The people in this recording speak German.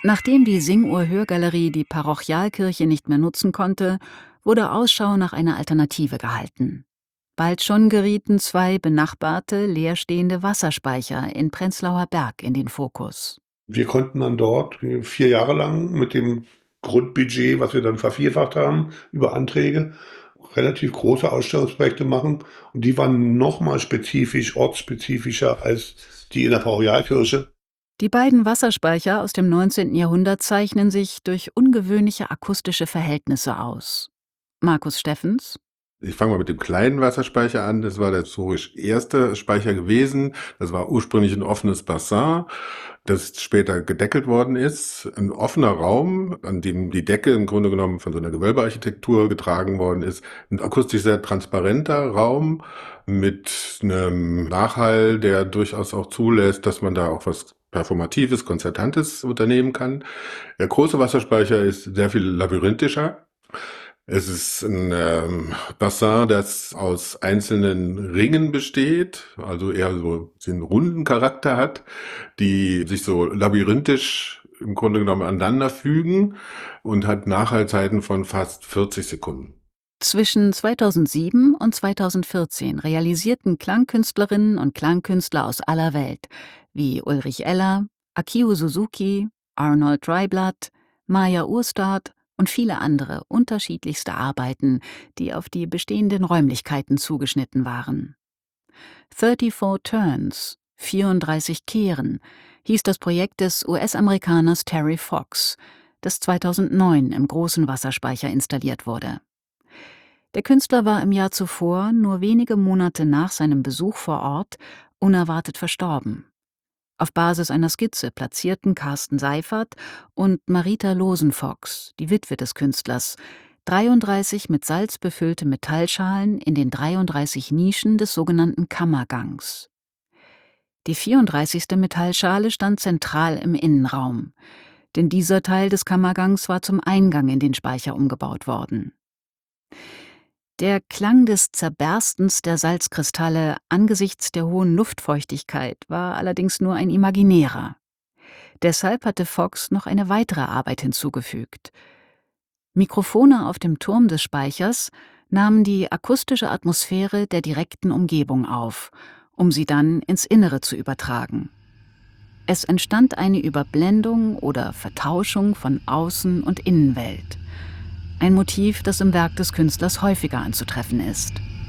Nachdem die Singuhr-Hörgalerie die Parochialkirche nicht mehr nutzen konnte, wurde Ausschau nach einer Alternative gehalten. Bald schon gerieten 2 benachbarte, leerstehende Wasserspeicher in Prenzlauer Berg in den Fokus. Wir konnten dann dort 4 Jahre lang mit dem Grundbudget, was wir dann vervierfacht haben über Anträge, relativ große Ausstellungsprojekte machen. Und die waren noch mal spezifisch, ortsspezifischer als die in der Parochialkirche. Die beiden Wasserspeicher aus dem 19. Jahrhundert zeichnen sich durch ungewöhnliche akustische Verhältnisse aus. Markus Steffens: Ich fange mal mit dem kleinen Wasserspeicher an. Das war der historisch erste Speicher gewesen. Das war ursprünglich ein offenes Bassin, das später gedeckelt worden ist. Ein offener Raum, an dem die Decke im Grunde genommen von so einer Gewölbearchitektur getragen worden ist. Ein akustisch sehr transparenter Raum mit einem Nachhall, der durchaus auch zulässt, dass man da auch was Performatives, Konzertantes unternehmen kann. Der große Wasserspeicher ist sehr viel labyrinthischer. Es ist ein Bassin, das aus einzelnen Ringen besteht, also eher so den runden Charakter hat, die sich so labyrinthisch im Grunde genommen aneinander fügen und hat Nachhallzeiten von fast 40 Sekunden. Zwischen 2007 und 2014 realisierten Klangkünstlerinnen und Klangkünstler aus aller Welt, wie Ulrich Eller, Akio Suzuki, Arnold Dreiblatt, Maja Urstadt und viele andere unterschiedlichste Arbeiten, die auf die bestehenden Räumlichkeiten zugeschnitten waren. 34 Turns, 34 Kehren, hieß das Projekt des US-Amerikaners Terry Fox, das 2009 im großen Wasserspeicher installiert wurde. Der Künstler war im Jahr zuvor, nur wenige Monate nach seinem Besuch vor Ort, unerwartet verstorben. Auf Basis einer Skizze platzierten Carsten Seifert und Marita Losenfox, die Witwe des Künstlers, 33 mit Salz befüllte Metallschalen in den 33 Nischen des sogenannten Kammergangs. Die 34. Metallschale stand zentral im Innenraum, denn dieser Teil des Kammergangs war zum Eingang in den Speicher umgebaut worden. Der Klang des Zerberstens der Salzkristalle angesichts der hohen Luftfeuchtigkeit war allerdings nur ein imaginärer. Deshalb hatte Fox noch eine weitere Arbeit hinzugefügt. Mikrofone auf dem Turm des Speichers nahmen die akustische Atmosphäre der direkten Umgebung auf, um sie dann ins Innere zu übertragen. Es entstand eine Überblendung oder Vertauschung von Außen- und Innenwelt. Ein Motiv, das im Werk des Künstlers häufiger anzutreffen ist.